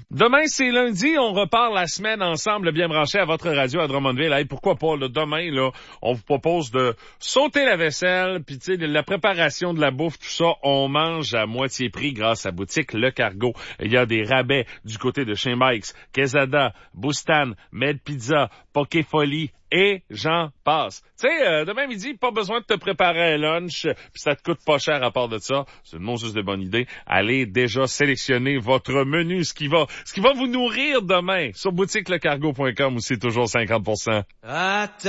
Demain, c'est lundi, on repart la semaine ensemble, bien branché à votre radio à Drummondville. Hey, pourquoi pas, là, demain, là, on vous propose de sauter la vaisselle, puis tu sais, la préparation de la bouffe, tout ça, on mange à moitié prix grâce à Boutique Le Cargo. Il y a des rabais du côté de chez Mike's, Quesada, Boustan, Med Pizza, Poké Folie, et j'en passe. Tu sais, demain midi, pas besoin de te préparer un lunch, puis ça te coûte pas cher à part de ça. C'est une monstrueuse de bonne idée. Allez déjà sélectionner votre menu, ce qui va vous nourrir demain sur boutiquelecargo.com où c'est toujours 50%.